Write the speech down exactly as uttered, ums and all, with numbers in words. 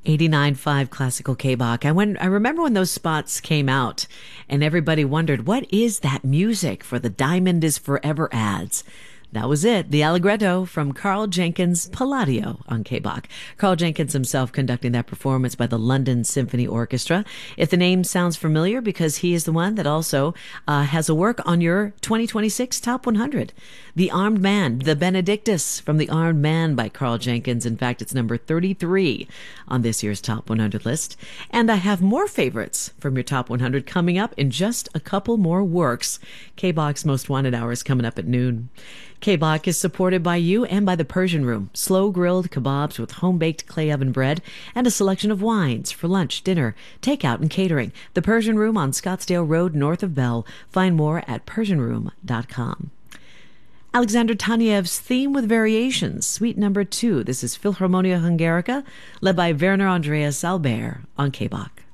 eighty-nine point five Classical K-Bach. I, when, I remember when those spots came out and everybody wondered, what is that music for the Diamond is Forever ads? That was it, the Allegretto from Carl Jenkins Palladio on K-Bach. Carl Jenkins himself conducting that performance by the London Symphony Orchestra. If the name sounds familiar, because he is the one that also uh, has a work on your twenty twenty-six Top one hundred. The Armed Man, the Benedictus from The Armed Man by Carl Jenkins. In fact, it's number thirty-three on this year's Top one hundred list. And I have more favorites from your Top one hundred coming up in just a couple more works. K-Bach's Most Wanted Hour is coming up at noon. K-Bach is supported by you and by the Persian Room. Slow-grilled kebabs with home-baked clay oven bread and a selection of wines for lunch, dinner, takeout, and catering. The Persian Room on Scottsdale Road, north of Bell. Find more at persian room dot com. Alexander Taniev's Theme with Variations, Suite Number Two. This is Philharmonia Hungarica, led by Werner Andreas Albert on K-Bach.